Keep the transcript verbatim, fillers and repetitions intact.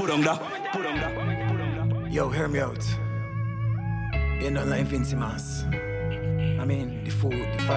put on that, put on that. Yo, hear me out. You know, like Vincy Mas. I mean, the food, the